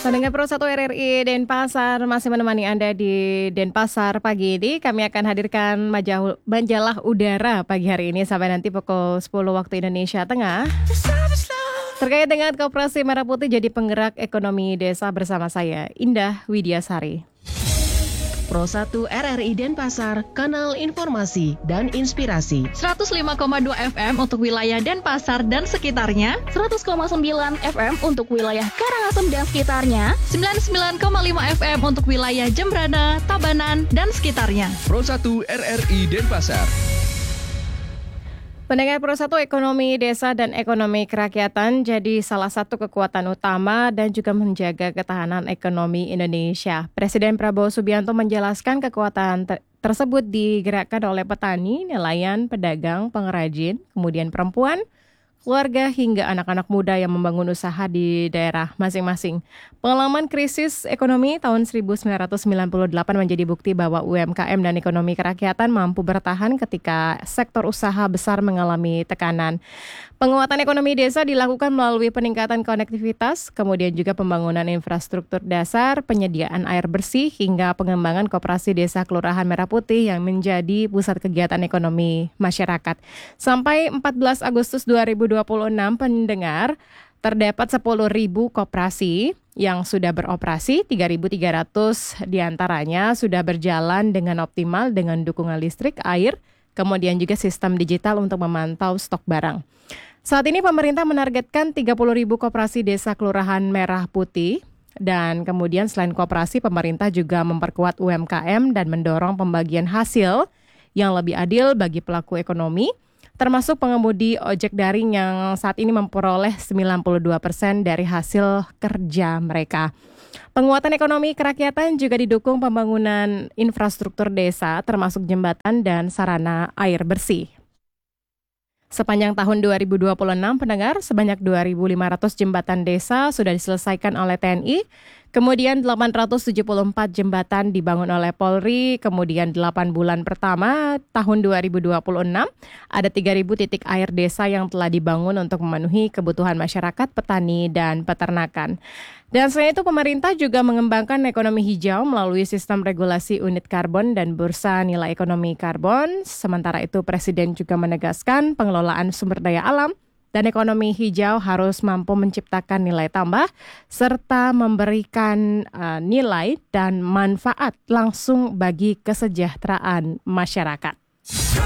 Pendengar Pro 1 RRI Denpasar masih menemani Anda di Denpasar pagi ini. Kami akan hadirkan majalah udara pagi hari ini sampai nanti pukul 10 waktu Indonesia Tengah. Terkait dengan Koperasi Merah Putih jadi penggerak ekonomi desa bersama saya, Indah Widiasari. Pro 1 RRI Denpasar, kanal informasi dan inspirasi. 105,2 FM untuk wilayah Denpasar dan sekitarnya, 100,9 FM untuk wilayah Karangasem dan sekitarnya, 99,5 FM untuk wilayah Jembrana, Tabanan, dan sekitarnya. Pro 1 RRI Denpasar. Pendengar Pro 1, ekonomi desa dan ekonomi kerakyatan jadi salah satu kekuatan utama dan juga menjaga ketahanan ekonomi Indonesia. Presiden Prabowo Subianto menjelaskan kekuatan tersebut digerakkan oleh petani, nelayan, pedagang, pengrajin, kemudian perempuan, keluarga hingga anak-anak muda yang membangun usaha di daerah masing-masing. Pengalaman krisis ekonomi tahun 1998 menjadi bukti bahwa UMKM dan ekonomi kerakyatan mampu bertahan ketika sektor usaha besar mengalami tekanan. Penguatan ekonomi desa dilakukan melalui peningkatan konektivitas, kemudian juga pembangunan infrastruktur dasar, penyediaan air bersih, hingga pengembangan koperasi desa Kelurahan Merah Putih yang menjadi pusat kegiatan ekonomi masyarakat. Sampai 14 Agustus 2026 pendengar, terdapat 10.000 koperasi yang sudah beroperasi, 3.300 diantaranya sudah berjalan dengan optimal dengan dukungan listrik, air, kemudian juga sistem digital untuk memantau stok barang. Saat ini pemerintah menargetkan 30.000 koperasi desa Kelurahan Merah Putih. Dan kemudian selain koperasi, pemerintah juga memperkuat UMKM dan mendorong pembagian hasil yang lebih adil bagi pelaku ekonomi, termasuk pengemudi ojek daring yang saat ini memperoleh 92% dari hasil kerja mereka. Penguatan ekonomi kerakyatan juga didukung pembangunan infrastruktur desa, termasuk jembatan dan sarana air bersih. Sepanjang tahun 2026, pendengar, sebanyak 2.500 jembatan desa sudah diselesaikan oleh TNI, kemudian 874 jembatan dibangun oleh Polri, kemudian 8 bulan pertama tahun 2026, ada 3.000 titik air desa yang telah dibangun untuk memenuhi kebutuhan masyarakat, petani, dan peternakan. Dan selain itu, pemerintah juga mengembangkan ekonomi hijau melalui sistem regulasi unit karbon dan bursa nilai ekonomi karbon. Sementara itu, Presiden juga menegaskan pengelolaan sumber daya alam dan ekonomi hijau harus mampu menciptakan nilai tambah serta memberikan nilai dan manfaat langsung bagi kesejahteraan masyarakat.